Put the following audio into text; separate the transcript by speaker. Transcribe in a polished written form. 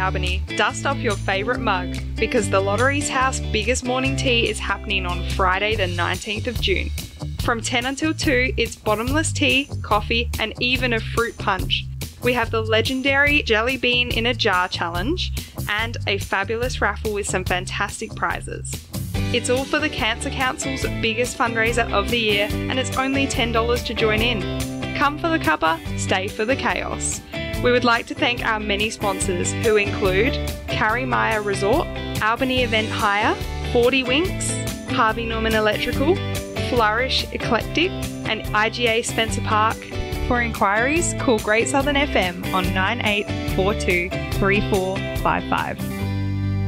Speaker 1: Albany, dust off your favourite mug because the Lottery's House biggest morning tea is happening on Friday the 19th of June. From 10 until 2, it's bottomless tea, coffee and even a fruit punch. We have the legendary Jelly Bean in a Jar challenge and a fabulous raffle with some fantastic prizes. It's all for the Cancer Council's biggest fundraiser of the year and it's only $10 to join in. Come for the cuppa, stay for the chaos. We would like to thank our many sponsors who include Carrie Meyer Resort, Albany Event Hire, 40 Winks, Harvey Norman Electrical, Flourish Eclectic and IGA Spencer Park. For inquiries, call Great Southern FM on 9842 3455.